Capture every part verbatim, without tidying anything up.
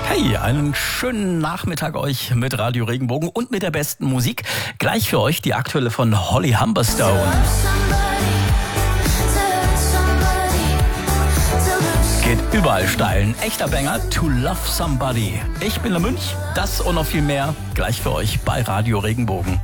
Hey, einen schönen Nachmittag euch mit Radio Regenbogen und mit der besten Musik. Gleich für euch die aktuelle von Holly Humberstone. Geht überall steil. Ein echter Banger, To Love Somebody. Ich bin der Münch, das und noch viel mehr gleich für euch bei Radio Regenbogen.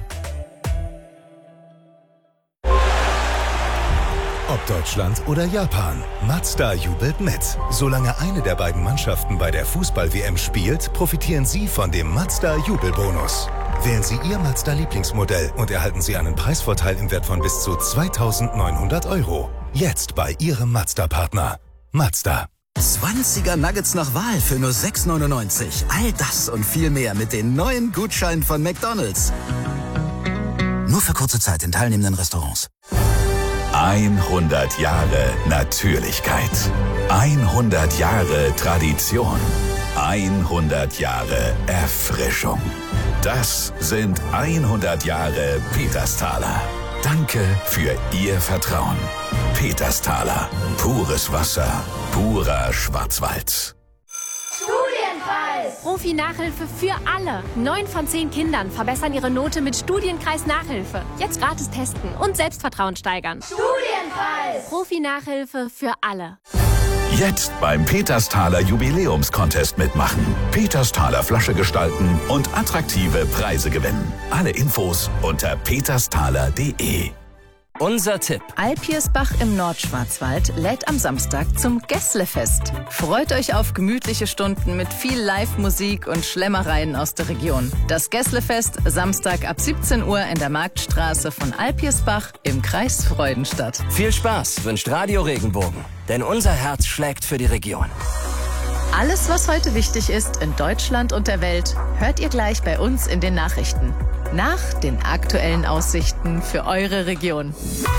Ob Deutschland oder Japan, Mazda jubelt mit. Solange eine der beiden Mannschaften bei der Fußball-W M spielt, profitieren Sie von dem Mazda-Jubelbonus. Wählen Sie Ihr Mazda-Lieblingsmodell und erhalten Sie einen Preisvorteil im Wert von bis zu zweitausendneunhundert Euro. Jetzt bei Ihrem Mazda-Partner. Mazda. zwanziger Nuggets nach Wahl für nur sechs neunundneunzig. All das und viel mehr mit den neuen Gutscheinen von McDonald's. Nur für kurze Zeit in teilnehmenden Restaurants. hundert Jahre Natürlichkeit. hundert Jahre Tradition. hundert Jahre Erfrischung. Das sind hundert Jahre Petersthaler. Danke für Ihr Vertrauen. Petersthaler. Pures Wasser. Purer Schwarzwald. Profi-Nachhilfe für alle. Neun von zehn Kindern verbessern ihre Note mit Studienkreis Nachhilfe. Jetzt gratis testen und Selbstvertrauen steigern. Studienkreis. Profi-Nachhilfe für alle. Jetzt beim Petersthaler Jubiläumscontest mitmachen. Petersthaler Flasche gestalten und attraktive Preise gewinnen. Alle Infos unter petersthaler punkt de. Unser Tipp. Alpiersbach im Nordschwarzwald lädt am Samstag zum Gässlefest. Freut euch auf gemütliche Stunden mit viel Live-Musik und Schlemmereien aus der Region. Das Gässlefest Samstag ab siebzehn Uhr in der Marktstraße von Alpiersbach im Kreis Freudenstadt. Viel Spaß wünscht Radio Regenbogen, denn unser Herz schlägt für die Region. Alles, was heute wichtig ist in Deutschland und der Welt, hört ihr gleich bei uns in den Nachrichten. Nach den aktuellen Aussichten für eure Region.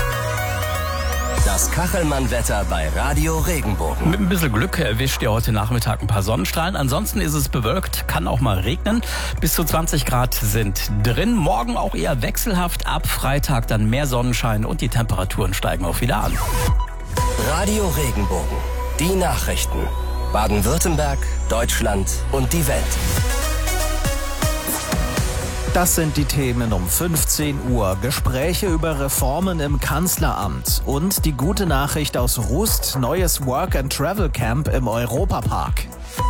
Das Kachelmann-Wetter bei Radio Regenbogen. Mit ein bisschen Glück erwischt ihr heute Nachmittag ein paar Sonnenstrahlen. Ansonsten ist es bewölkt, kann auch mal regnen. Bis zu zwanzig Grad sind drin. Morgen auch eher wechselhaft. Ab Freitag dann mehr Sonnenschein und die Temperaturen steigen auch wieder an. Radio Regenbogen. Die Nachrichten. Baden-Württemberg, Deutschland und die Welt. Das sind die Themen um fünfzehn Uhr. Gespräche über Reformen im Kanzleramt und die gute Nachricht aus Rust, neues Work-and-Travel-Camp im Europapark.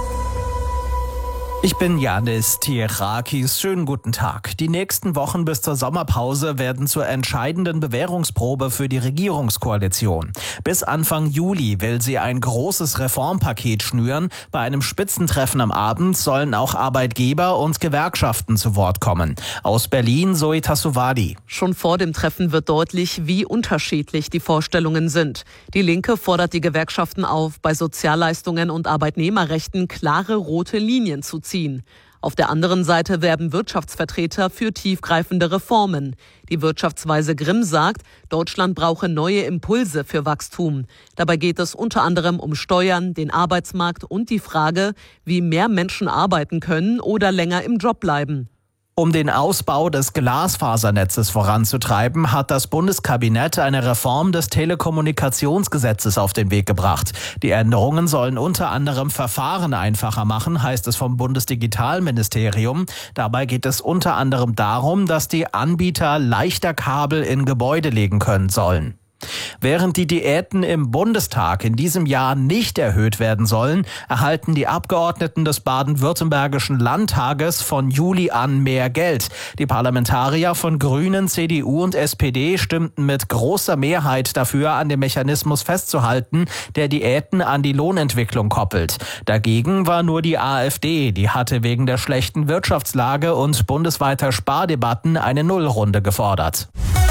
Ich bin Janis Tierakis. Schönen guten Tag. Die nächsten Wochen bis zur Sommerpause werden zur entscheidenden Bewährungsprobe für die Regierungskoalition. Bis Anfang Juli will sie ein großes Reformpaket schnüren. Bei einem Spitzentreffen am Abend sollen auch Arbeitgeber und Gewerkschaften zu Wort kommen. Aus Berlin Zoe Tassovadi. Schon vor dem Treffen wird deutlich, wie unterschiedlich die Vorstellungen sind. Die Linke fordert die Gewerkschaften auf, bei Sozialleistungen und Arbeitnehmerrechten klare rote Linien zu ziehen. Auf der anderen Seite werben Wirtschaftsvertreter für tiefgreifende Reformen. Die Wirtschaftsweise Grimm sagt, Deutschland brauche neue Impulse für Wachstum. Dabei geht es unter anderem um Steuern, den Arbeitsmarkt und die Frage, wie mehr Menschen arbeiten können oder länger im Job bleiben. Um den Ausbau des Glasfasernetzes voranzutreiben, hat das Bundeskabinett eine Reform des Telekommunikationsgesetzes auf den Weg gebracht. Die Änderungen sollen unter anderem Verfahren einfacher machen, heißt es vom Bundesdigitalministerium. Dabei geht es unter anderem darum, dass die Anbieter leichter Kabel in Gebäude legen können sollen. Während die Diäten im Bundestag in diesem Jahr nicht erhöht werden sollen, erhalten die Abgeordneten des baden-württembergischen Landtages von Juli an mehr Geld. Die Parlamentarier von Grünen, C D U und S P D stimmten mit großer Mehrheit dafür, an dem Mechanismus festzuhalten, der Diäten an die Lohnentwicklung koppelt. Dagegen war nur die AfD, die hatte wegen der schlechten Wirtschaftslage und bundesweiter Spardebatten eine Nullrunde gefordert.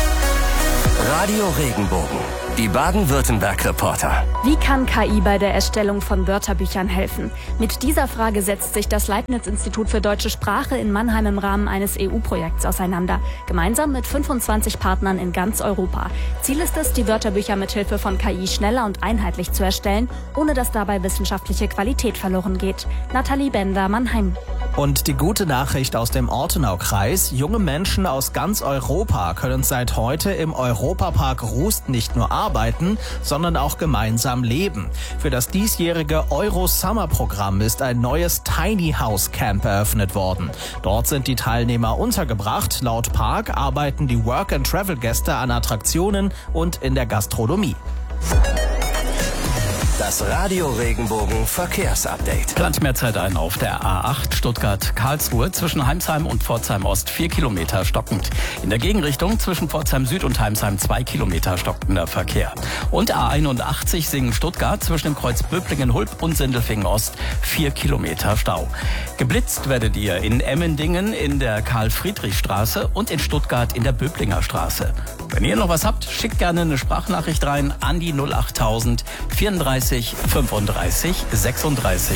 Radio Regenbogen. Die Baden-Württemberg-Reporter. Wie kann K I bei der Erstellung von Wörterbüchern helfen? Mit dieser Frage setzt sich das Leibniz-Institut für deutsche Sprache in Mannheim im Rahmen eines E U-Projekts auseinander. Gemeinsam mit fünfundzwanzig Partnern in ganz Europa. Ziel ist es, die Wörterbücher mithilfe von K I schneller und einheitlich zu erstellen, ohne dass dabei wissenschaftliche Qualität verloren geht. Nathalie Bender, Mannheim. Und die gute Nachricht aus dem Ortenaukreis: Junge Menschen aus ganz Europa können seit heute im Europapark Rust nicht nur arbeiten, sondern auch gemeinsam leben. Für das diesjährige Euro-Summer-Programm ist ein neues Tiny House Camp eröffnet worden. Dort sind die Teilnehmer untergebracht. Laut Park arbeiten die Work-and-Travel-Gäste an Attraktionen und in der Gastronomie. Das Radio Regenbogen Verkehrsupdate. Plant mehr Zeit ein auf der A acht Stuttgart-Karlsruhe zwischen Heimsheim und Pforzheim Ost vier Kilometer stockend. In der Gegenrichtung zwischen Pforzheim Süd und Heimsheim zwei Kilometer stockender Verkehr. Und A einundachtzig Singen-Stuttgart zwischen dem Kreuz Böblingen-Hulb und Sindelfingen Ost vier Kilometer Stau. Geblitzt werdet ihr in Emmendingen in der Karl-Friedrich-Straße und in Stuttgart in der Böblinger Straße. Wenn ihr noch was habt, schickt gerne eine Sprachnachricht rein an die null achttausend vierunddreißig fünfunddreißig sechsunddreißig.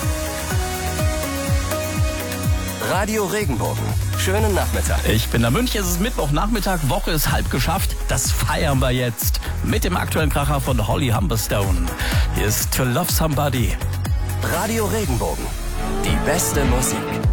Radio Regenbogen. Schönen Nachmittag. Ich bin der Münch, es ist Mittwochnachmittag, Woche ist halb geschafft. Das feiern wir jetzt mit dem aktuellen Kracher von Holly Humberstone. Hier ist To Love Somebody. Radio Regenbogen. Die beste Musik.